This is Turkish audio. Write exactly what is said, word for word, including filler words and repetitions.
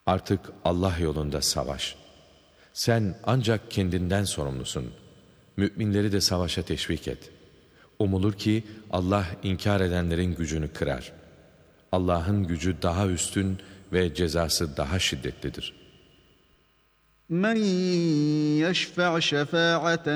Artık Allah yolunda savaş. Sen ancak kendinden sorumlusun. Müminleri de savaşa teşvik et. Umulur ki Allah inkar edenlerin gücünü kırar. Allah'ın gücü daha üstün ve cezası daha şiddetlidir. Men yeşfe' şefâ'aten